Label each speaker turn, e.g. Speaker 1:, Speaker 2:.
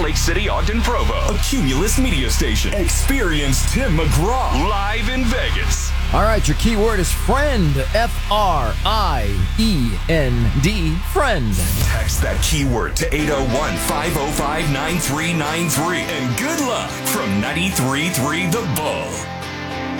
Speaker 1: Lake City, Ogden, Provo. A Cumulus media station. Experience Tim McGraw live in Vegas.
Speaker 2: All right, your keyword is friend. F-R-I-E-N-D. Friend.
Speaker 1: Text that keyword to 801-505-9393. And good luck from 93.3 The Bull.